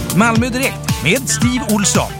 Malmö Direkt med Steve Olsson.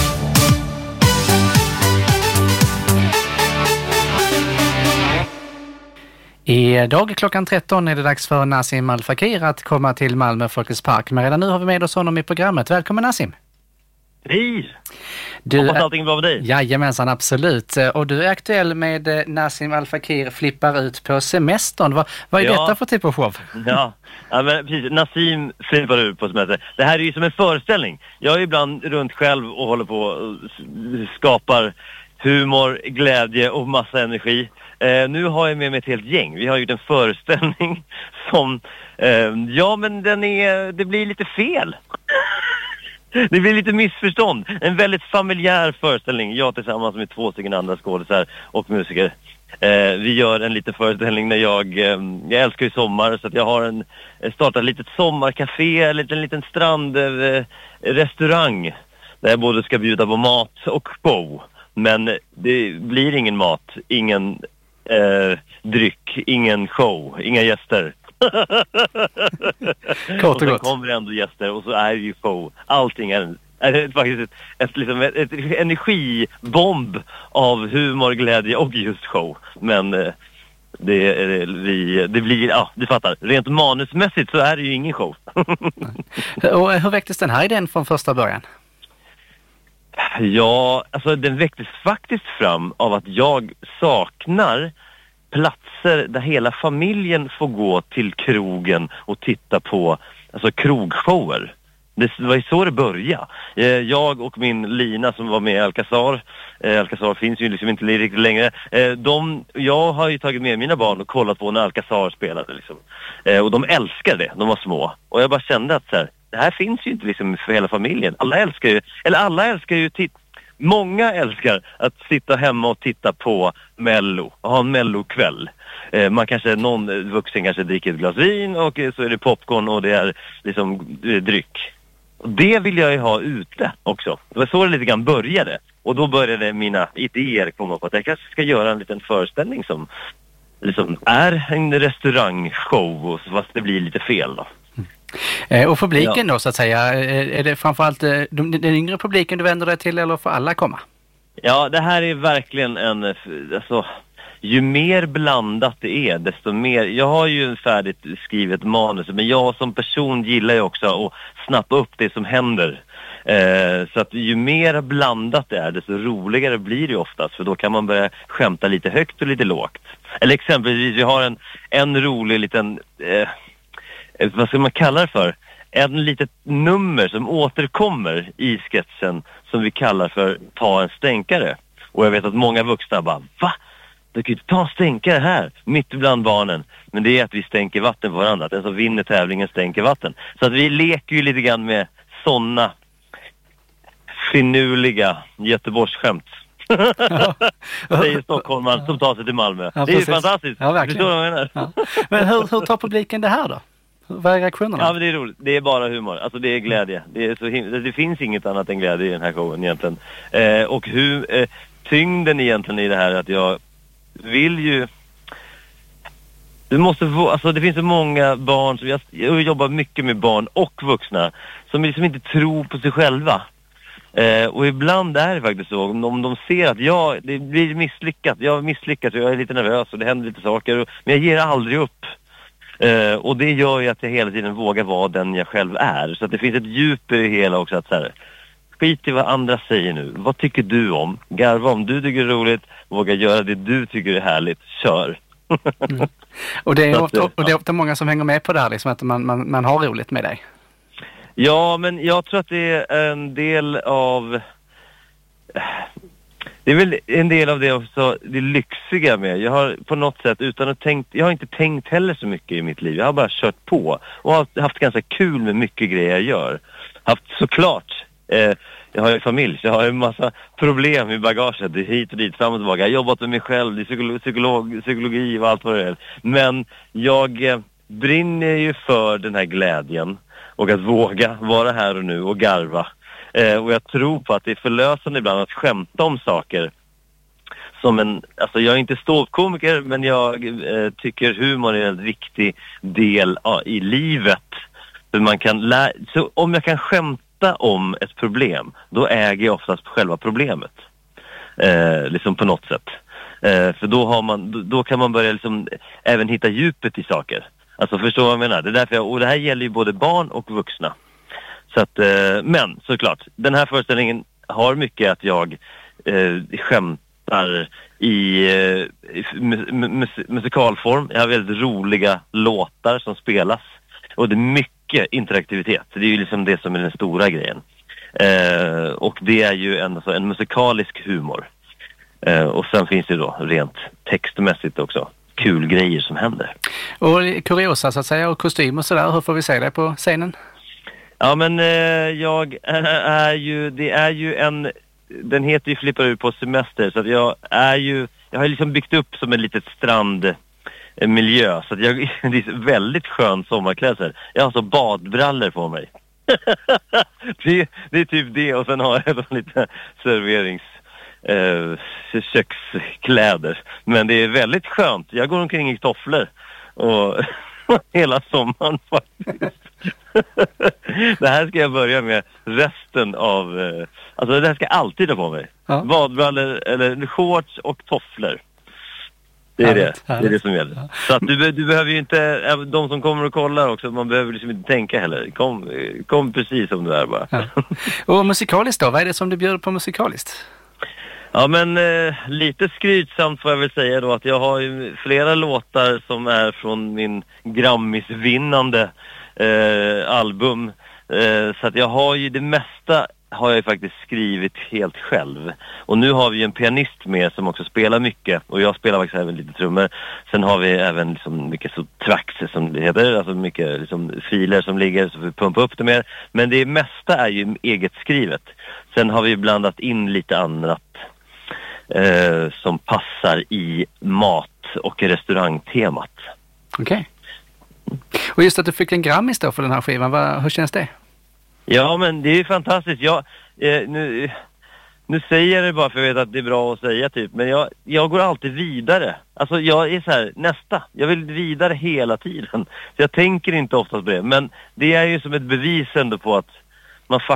Idag klockan 13 är det dags för Nassim Al Fakir att komma till Malmö Folkets Park. Men redan nu har vi med oss honom i programmet. Välkommen Nassim! Hej! Hoppas allting är bra med dig? Jajamensan, absolut. Och du är aktuell med Nassim Al Fakir flippar ut på semestern. Vad är detta för typ av show? Ja, men precis. Nassim flippar ut på semester. Det här är ju som en föreställning. Jag är ibland runt själv och håller på och skapar humor, glädje och massa energi. Nu har jag med mig ett helt gäng. Vi har gjort en föreställning som... men det blir lite fel. Det blir lite missförstånd. En väldigt familjär föreställning. Jag tillsammans med 2 andra skådespelare och musiker. Vi gör en liten föreställning när jag älskar ju sommar, så att jag har startat ett litet sommarcafé, en liten strandrestaurang där jag både ska bjuda på mat och show. Men det blir ingen mat, ingen dryck, ingen show, inga gäster. Kort och så kommer ändå gäster och så är det ju show. Allting är faktiskt ett energibomb av humor, glädje och just show. Men det blir, ja, du fattar. Rent manusmässigt så är det ju ingen show. Och hur väcktes den här idén från första början? Ja, alltså den väcktes faktiskt fram av att jag saknar platser där hela familjen får gå till krogen och titta på krogshower. Det var ju så det började. Jag och min Lina som var med i Alcazar. Alcazar finns ju liksom inte riktigt längre. Jag har ju tagit med mina barn och kollat på när Alcazar spelade liksom. Och de älskar det, de var små. Och jag bara kände att det här finns ju inte liksom för hela familjen. Alla älskar ju många älskar att sitta hemma och titta på Mello och ha en Mello-kväll. Man kanske, någon vuxen kanske dricker ett glas vin och så är det popcorn och det är liksom dryck. Och det vill jag ju ha ute också. Det var så det lite grann började. Och då började mina idéer komma på att jag kanske ska göra en liten föreställning som liksom är en restaurangshow, fast det blir lite fel då. Och publiken då så att säga, är det framförallt den yngre publiken du vänder dig till eller får alla komma? Ja, det här är verkligen ju mer blandat det är, desto mer... Jag har ju en färdigt skrivet manus, men jag som person gillar ju också att snappa upp det som händer. Så att ju mer blandat det är, desto roligare blir det oftast, för då kan man börja skämta lite högt och lite lågt. Eller exempelvis, vi har en rolig liten... vad ska man kalla det för? En litet nummer som återkommer i sketchen som vi kallar för ta en stänkare. Och jag vet att många vuxna bara, va? Du kan ju inte ta en stänkare här, mitt bland barnen. Men det är att vi stänker vatten på varandra. Den som vinner tävlingen stänker vatten. Så att vi leker ju lite grann med sådana finurliga Göteborgsskämt. Säger stockholmaren som tar sig till Malmö. Ja, det är ju fantastiskt. Ja, verkligen. Ja. Men hur tar publiken det här då? Vad är reaktionerna? Ja, men det är roligt. Det är bara humor. Alltså det är glädje. Det finns inget annat än glädje i den här showen egentligen. Och tyngden egentligen i det här är att jag vill ju... det finns så många barn som jag jobbar mycket med barn och vuxna som liksom inte tror på sig själva. Och ibland är det faktiskt så, om de ser att det blir misslyckat, jag misslyckas och jag är lite nervös och det händer lite saker, men jag ger aldrig upp. Och det gör ju att jag hela tiden vågar vara den jag själv är. Så att det finns ett djup i det hela också, att skit i vad andra säger nu. Vad tycker du om? Garva om du tycker det är roligt, våga göra det du tycker är härligt, kör. Mm. Och det är ofta många som hänger med på det här, liksom, att man har roligt med dig. Ja, men jag tror att det är en del av... Det är väl en del av det också, det lyxiga med. Jag har på något sätt jag har inte tänkt heller så mycket i mitt liv. Jag har bara kört på och har haft ganska kul med mycket grejer jag gör. Haft såklart, jag har ju familj, så jag har en massa problem i bagaget, hit och dit, fram och tillbaka. Jag har jobbat med mig själv, det är psykologi och allt vad det är. Men jag brinner ju för den här glädjen och att våga vara här och nu och garva. Och jag tror på att det är förlösande ibland att skämta om saker som jag är inte ståuppkomiker, men jag tycker humor är en viktig del i livet. För man kan så om jag kan skämta berätta om ett problem, då äger jag oftast själva problemet. Liksom på något sätt. För då kan man börja liksom även hitta djupet i saker. Alltså förstå vad jag menar. Det är därför och det här gäller ju både barn och vuxna. Så att, men såklart, den här föreställningen har mycket att jag skämtar i musikalform. Jag har väldigt roliga låtar som spelas. Och det är mycket interaktivitet. Det är ju liksom det som är den stora grejen. Och det är ju en musikalisk humor. Och sen finns det då rent textmässigt också kul grejer som händer. Och kuriosa så att säga och kostym och sådär, hur får vi se det på scenen? Ja men den heter ju Flippar ut på semester, så att jag har liksom byggt upp som en litet strandmiljö, så att det är väldigt skön sommarklädsel. Jag har så badbrallor på mig. det är typ det, och sen har jag lite kökskläder. Men det är väldigt skönt. Jag går omkring i tofflor och hela sommaren faktiskt. Det här ska jag börja med resten av... alltså det här ska jag alltid ha på mig. Ja. Badbrallor eller shorts och tofflor. Det är det är det som gäller. Ja. Så att du behöver ju inte... De som kommer och kollar också, man behöver liksom inte tänka heller. Kom precis som du är bara. Ja. Och musikaliskt då? Vad är det som du bjuder på musikaliskt? Ja men lite skrytsamt får jag väl säga då att jag har ju flera låtar som är från min Grammisvinnande album. Så att jag har ju det mesta har jag ju faktiskt skrivit helt själv. Och nu har vi en pianist med som också spelar mycket. Och jag spelar faktiskt även lite trummor. Sen har vi även liksom mycket så tracks som det heter. Alltså mycket liksom filer som ligger så vi pumpar upp det mer. Men det mesta är ju eget skrivet. Sen har vi blandat in lite annat som passar i mat- och restaurangtemat. Okej. Och just att du fick en Grammis då för den här skivan, hur känns det? Ja, men det är ju fantastiskt. Nu säger jag det bara för jag vet att det är bra att säga typ. Men jag går alltid vidare. Alltså jag är så här, jag vill vidare hela tiden. Så jag tänker inte oftast på det. Men det är ju som ett bevis ändå på att man